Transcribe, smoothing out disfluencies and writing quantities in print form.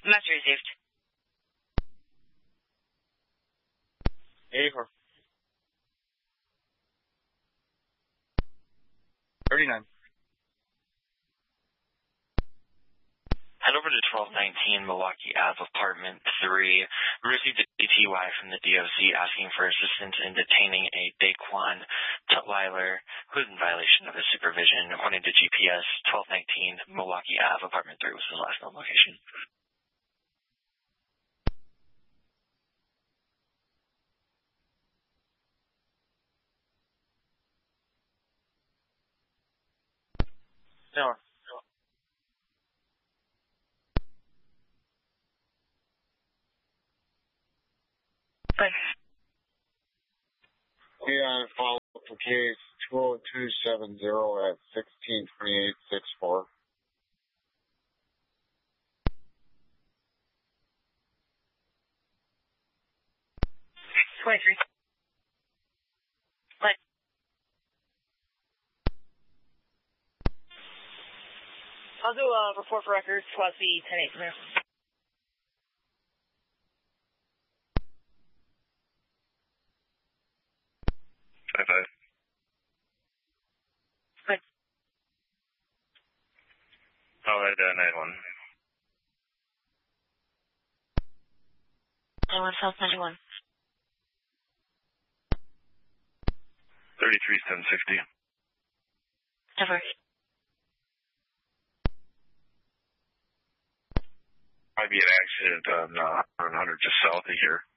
Message received. 84. 39. Head over to 1219 Milwaukee Ave, apartment 3. We received a DTY from the DOC asking for assistance in detaining a Daquan Tutwiler who is in violation of his supervision. According to GPS, 1219 Milwaukee Ave, apartment 3 was his last known location. Tower. Thanks. Yeah, follow up for case 20270 at 162864. Twenty-three. What? I'll do a report for records. Class B 10-8 from there. Five. What? I'll head 91. 91 South 91. 33760. Ever. Might be an accident on 100 just south of here.